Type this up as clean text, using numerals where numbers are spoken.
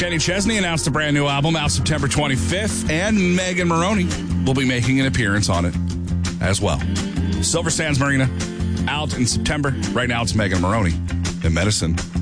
Kenny Chesney announced a brand new album out September 25th, and Megan Moroney will be making an appearance on it as well. Silver Sands Marina, out in September. Right now it's Megan Moroney in Medicine.